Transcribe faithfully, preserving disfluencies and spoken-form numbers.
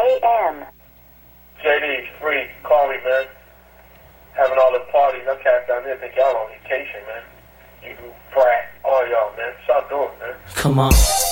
A M. J D, free. Call me, man. Having all the parties. I'm cats down there think y'all on vacation, man. You brat. All y'all, man. Stop doing, man. Come on.